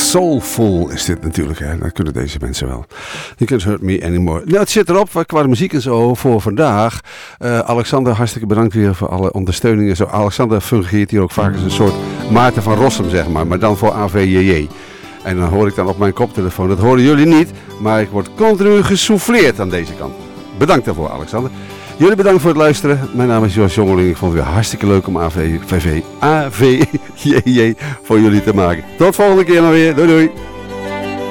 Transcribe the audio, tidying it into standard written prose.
Soulful is dit natuurlijk, hè. Dat kunnen deze mensen wel. You Can't Hurt Me Anymore. Nou, het zit erop qua de muziek en zo voor vandaag. Alexander, hartstikke bedankt weer voor alle ondersteuningen. Zo, Alexander fungeert hier ook vaak als een soort Maarten van Rossum, zeg maar dan voor AVJJ. En dan hoor ik dan op mijn koptelefoon, dat horen jullie niet, maar ik word continu gesouffleerd aan deze kant. Bedankt daarvoor, Alexander. Jullie bedankt voor het luisteren. Mijn naam is Jos Jongeling. Ik vond het weer hartstikke leuk om AVJJ voor jullie te maken. Tot volgende keer nog weer. Doei doei.